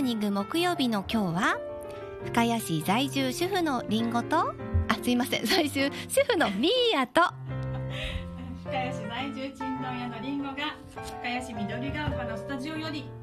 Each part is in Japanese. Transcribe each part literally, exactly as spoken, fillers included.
ニング木曜日の今日は深谷市在住主婦のりんごとあすいません在住主婦のミーヤと深谷市在住ちんどん屋のりんごが深谷市緑が丘のスタジオより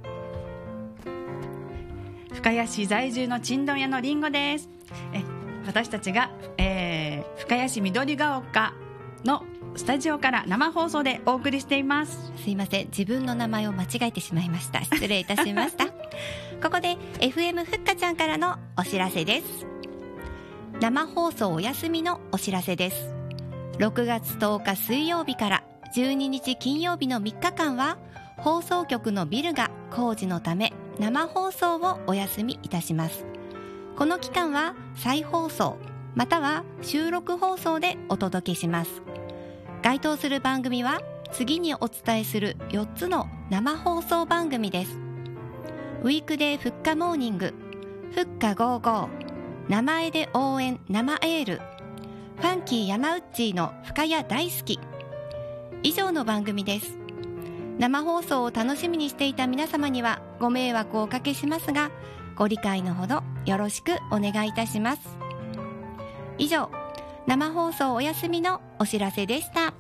深谷市在住のちんどん屋のりんごです。え私たちが、えー、深谷市緑が丘のスタジオから生放送でお送りしています。 すいません自分の名前を間違えてしまいました。失礼いたしましたここで エフエム ふっかちゃんからのお知らせです。生放送お休みのお知らせです。ろくがつとおか水曜日からじゅうににち金曜日のみっかかんは放送局のビルが工事のため生放送をお休みいたします。この期間は再放送または収録放送でお届けします。該当する番組は次にお伝えするよっつの生放送番組です。ウィークデーふっかモーニング、ふっかごーごー、名前で応援生エール、ファンキー山内チーの深谷大好き、以上の番組です。生放送を楽しみにしていた皆様にはご迷惑をおかけしますがご理解のほどよろしくお願いいたします。以上生放送お休みのお知らせでした。はい、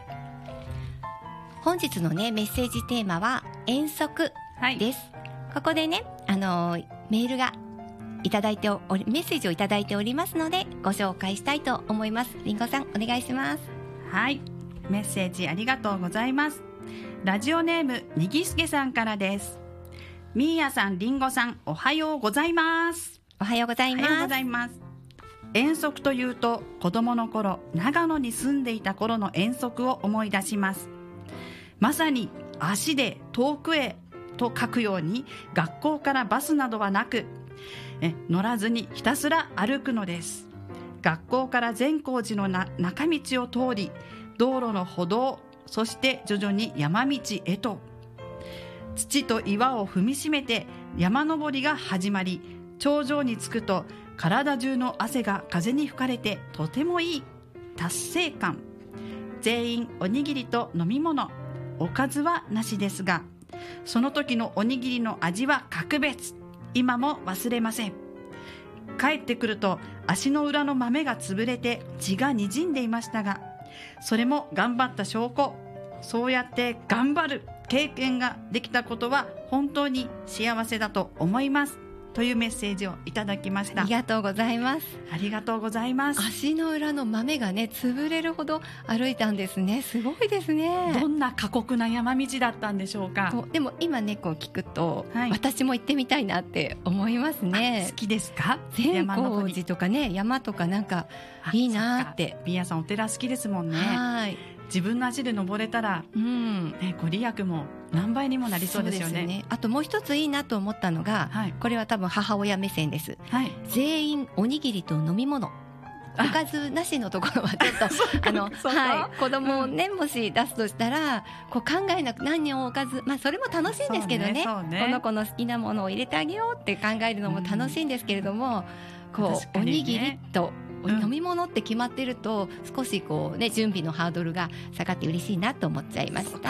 本日のねメッセージテーマは遠足です、はい、ここでねあのー、メールがいただいておりメッセージをいただいておりますのでご紹介したいと思います。りんごさんお願いします。 はい、メッセージありがとうございます。ラジオネームにぎすけさんからです。みーやさん、りんごさん、おはようございます。 おはようございます。 おはようございます。遠足というと子供の頃長野に住んでいた頃の遠足を思い出します。まさに足で遠くへと書くように学校からバスなどはなくえ乗らずにひたすら歩くのです。学校から善光寺のな中道を通り道路の歩道そして徐々に山道へと土と岩を踏みしめて山登りが始まり頂上に着くと体中の汗が風に吹かれてとてもいい達成感。全員おにぎりと飲み物おかずはなしですがその時のおにぎりの味は格別。今も忘れません。帰ってくると足の裏の豆が潰れて血がにじんでいましたがそれも頑張った証拠。そうやって頑張る経験ができたことは本当に幸せだと思いますというメッセージをいただきました。 ありがとうございます。 ありがとうございます。 足の裏の豆がね潰れるほど歩いたんですね。すごいですね。 どんな過酷な山道だったんでしょうか。 でも今ねこう聞くと、 はい、 私も行ってみたいなって思いますね。 好きですか。 善光寺とかね山とかなんかいいなって。 みーやさんお寺好きですもんね。 はい、 自分の足で登れたら、うんね、ご利益も何倍にもなりそうですよ ね, そうですね。あともう一ついいなと思ったのが、はい、これは多分母親目線です、はい、全員おにぎりと飲み物おかずなしのところはちょっとあの、はい、子供をね、うん、もし出すとしたらこう考えなく何をおかず、まあ、それも楽しいんですけど ね, そうね、 この子の好きなものを入れてあげようって考えるのも楽しいんですけれども、うん、こう、ね、おにぎりと飲み物って決まってると少しこう、ね、準備のハードルが下がって嬉しいなと思っちゃいました。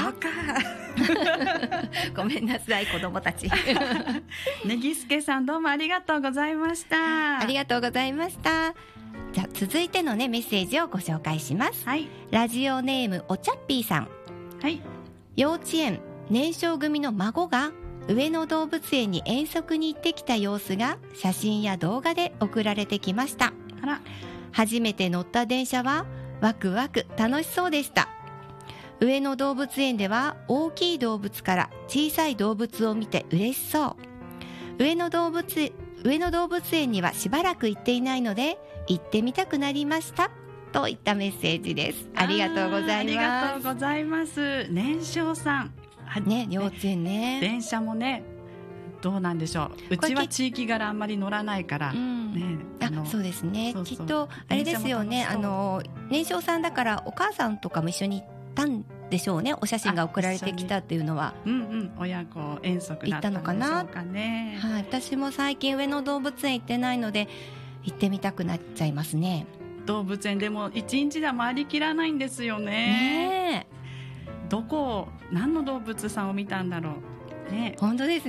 ごめんなさい子供たちねぎすけさんどうもありがとうございました。 ありがとうございました。じゃあ続いての、ね、メッセージをご紹介します、はい、ラジオネームおちゃっぴーさん、はい、幼稚園年少組の孫が上野動物園に遠足に行ってきた様子が写真や動画で送られてきました。あら、初めて乗った電車はワクワク楽しそうでした。上野動物園では大きい動物から小さい動物を見て嬉しそう。上野動物、上野動物園にはしばらく行っていないので行ってみたくなりましたといったメッセージです。ありがとうございます。ありがとうございます。年少さんね、幼稚園ね、 電車もねどうなんでしょう。うちは地域柄あんまり乗らないから、うんね、ああそうですね。そうそうきっとあれですよね。あの年少さんだからお母さんとかも一緒に行ったんでしょうね。お写真が送られてきたっていうのは、 うんうん、親子遠足だったんでしょうかね。行ったのかな、 はい、私も最近上野動物園行ってないので行ってみたくなっちゃいますね。 動物園でも一日では回りきらないんですよ ね, ねどこを何の動物さんを見たんだろう、ね、 本当です